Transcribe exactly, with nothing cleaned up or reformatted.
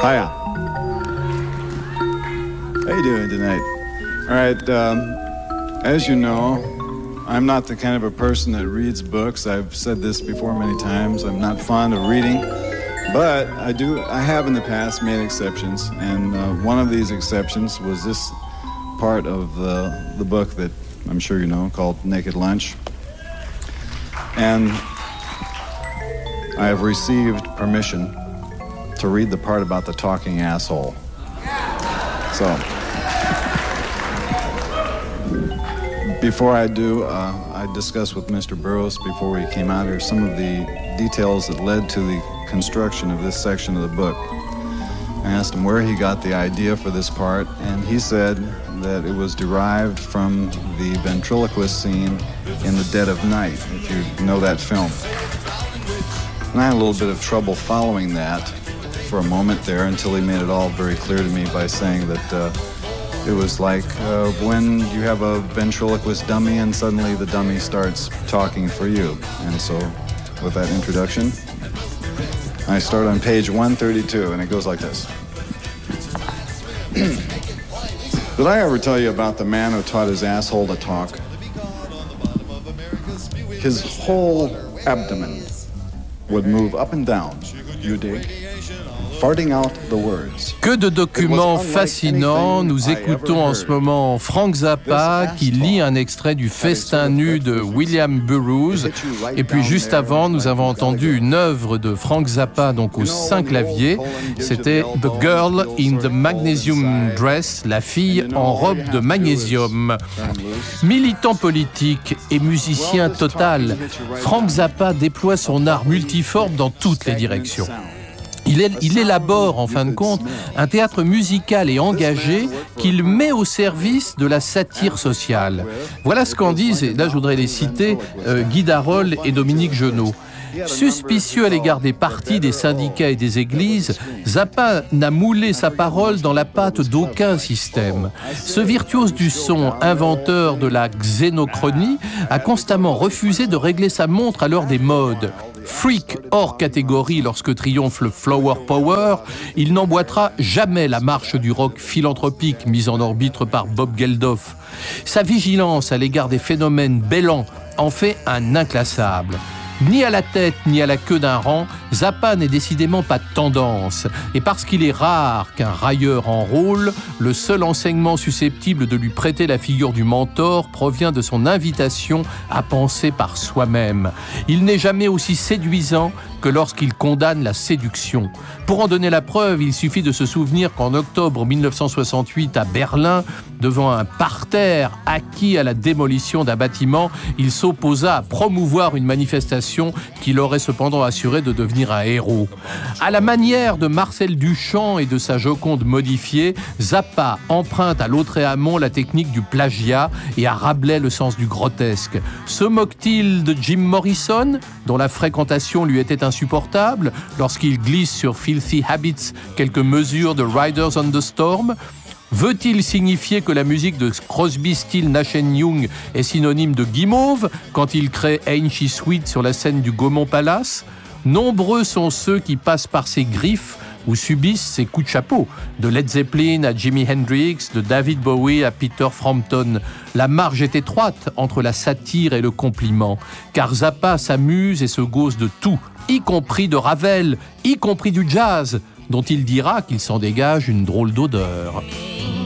Hiya. How you doing tonight? All right, um, as you know, I'm not the kind of a person that reads books. I've said this before many times. I'm not fond of reading, but I do. I have in the past made exceptions, and uh, one of these exceptions was this part of the, the book that I'm sure you know, called Naked Lunch. And I have received permission to read the part about the talking asshole. So, before I do, uh, I discussed with Mister Burroughs before we came out here some of the details that led to the construction of this section of the book. I asked him where he got the idea for this part, and he said that it was derived from the ventriloquist scene in The Dead of Night, if you know that film. And I had a little bit of trouble following that for a moment there until he made it all very clear to me by saying that uh, it was like uh, when you have a ventriloquist dummy and suddenly the dummy starts talking for you. And so with that introduction, I start on page one thirty-two, and it goes like this. Did I ever tell you about the man who taught his asshole to talk? His whole abdomen would move up and down, you dig? Farting out the words. Que de documents fascinants. Nous écoutons en ce moment Frank Zappa qui lit un extrait du Festin nu de William Burroughs. Et puis juste avant, nous avons entendu une œuvre de Frank Zappa, donc aux cinq claviers. C'était The Girl in the Magnesium Dress, la fille en robe de magnésium. Militant politique et musicien total, Frank Zappa déploie son art multiforme dans toutes les directions. Il, est, il élabore, en fin de compte, un théâtre musical et engagé qu'il met au service de la satire sociale. Voilà ce qu'en disent, et là je voudrais les citer, euh, Guy Darolle et Dominique Genot. Suspicieux à l'égard des partis, des syndicats et des églises, Zappa n'a moulé sa parole dans la pâte d'aucun système. Ce virtuose du son, inventeur de la xénochronie, a constamment refusé de régler sa montre à l'heure des modes. Freak hors catégorie lorsque triomphe le Flower Power, il n'emboîtera jamais la marche du rock philanthropique mise en orbite par Bob Geldof. Sa vigilance à l'égard des phénomènes bêlants en fait un inclassable. Ni à la tête ni à la queue d'un rang, Zappa n'est décidément pas de tendance. Et parce qu'il est rare qu'un railleur enrôle, le seul enseignement susceptible de lui prêter la figure du mentor provient de son invitation à penser par soi-même. Il n'est jamais aussi séduisant que lorsqu'il condamne la séduction. Pour en donner la preuve, il suffit de se souvenir qu'en octobre dix-neuf cent soixante-huit, à Berlin, devant un parterre acquis à la démolition d'un bâtiment, il s'opposa à promouvoir une manifestation qu'il aurait cependant assuré de devenir un héros. À la manière de Marcel Duchamp et de sa Joconde modifiée, Zappa emprunte à Lautréamont la technique du plagiat et à Rabelais le sens du grotesque. Se moque-t-il de Jim Morrison, dont la fréquentation lui était insupportable, lorsqu'il glisse sur Filthy Habits quelques mesures de Riders on the Storm? Veut-il signifier que la musique de Crosby, Stills, Nash and Young est synonyme de guimauve quand il crée Ain't She Sweet sur la scène du Gaumont Palace? Nombreux sont ceux qui passent par ses griffes ou subissent ses coups de chapeau. De Led Zeppelin à Jimi Hendrix, de David Bowie à Peter Frampton. La marge est étroite entre la satire et le compliment, car Zappa s'amuse et se gausse de tout, y compris de Ravel, y compris du jazz, dont il dira qu'il s'en dégage une drôle d'odeur.